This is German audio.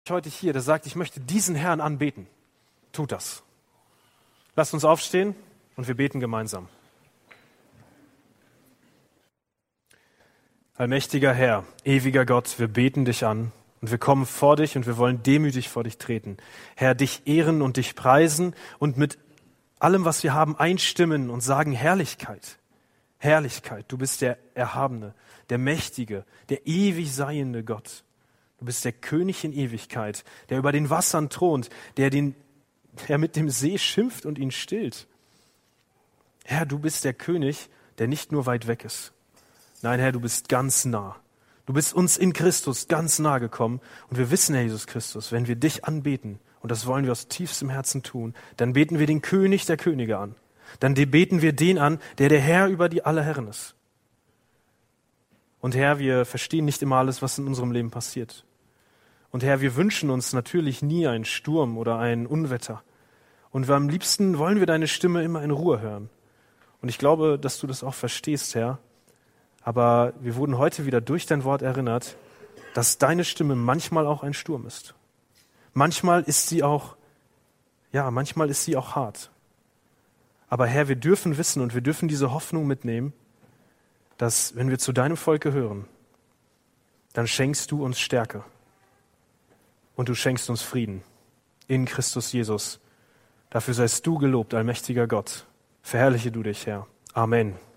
heute hier, der sagt, ich möchte diesen Herrn anbeten, tut das. Lasst uns aufstehen und wir beten gemeinsam. Allmächtiger Herr, ewiger Gott, wir beten dich an und wir kommen vor dich und wir wollen demütig vor dich treten. Herr, dich ehren und dich preisen und mit allem, was wir haben, einstimmen und sagen Herrlichkeit. Herrlichkeit, du bist der Erhabene, der Mächtige, der ewig seiende Gott. Du bist der König in Ewigkeit, der über den Wassern thront, der mit dem See schimpft und ihn stillt. Herr, du bist der König, der nicht nur weit weg ist. Nein, Herr, du bist ganz nah. Du bist uns in Christus ganz nah gekommen. Und wir wissen, Herr Jesus Christus, wenn wir dich anbeten, und das wollen wir aus tiefstem Herzen tun, dann beten wir den König der Könige an. Dann beten wir den an, der Herr über die alle Herren ist. Und Herr, wir verstehen nicht immer alles, was in unserem Leben passiert. Und Herr, wir wünschen uns natürlich nie einen Sturm oder ein Unwetter. Und am liebsten wollen wir deine Stimme immer in Ruhe hören. Und ich glaube, dass du das auch verstehst, Herr. Aber wir wurden heute wieder durch dein Wort erinnert, dass deine Stimme manchmal auch ein Sturm ist. Manchmal ist sie auch hart. Aber Herr, wir dürfen wissen und wir dürfen diese Hoffnung mitnehmen, dass wenn wir zu deinem Volk gehören, dann schenkst du uns Stärke und du schenkst uns Frieden in Christus Jesus. Dafür seist du gelobt, allmächtiger Gott. Verherrliche du dich, Herr. Amen.